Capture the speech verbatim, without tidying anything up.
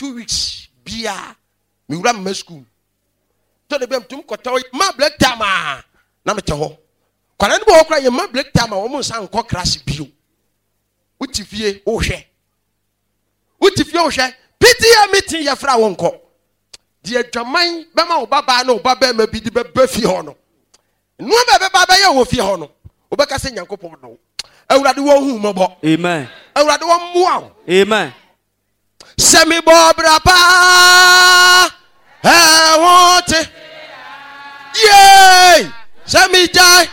two weeks bia me wura me school to de bem tum kotaw ma black tama na me te ho kwala ne bo okra ye ma black tama wo mo san ko crash bio utifie wo hwe utifie wo hwe P T A meeting ya fra wonko de adwaman be ma wo baba na wo baba ma bi di be ba fi ho no no be be baba ye wo fi ho no wo be ka se Nyankopon no awurade wo hu mobo amen awurade wo moa amen semi bobra pa eh wote yey semi jai